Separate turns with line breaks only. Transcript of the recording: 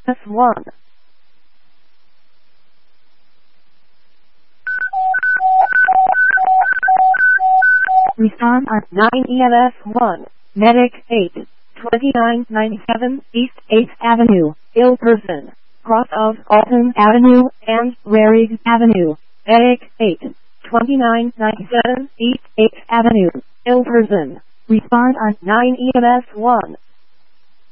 S1. Respond on 9 EMS1. Medic 8. 2997 East 8th Avenue, ill person, cross of Alton Avenue and Rarig Avenue. Medic 8. 2997 East 8th Avenue, ill person. Respond on 9 EMS1.